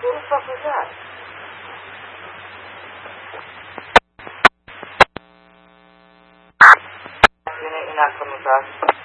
Who the fuck was that? You're not coming back.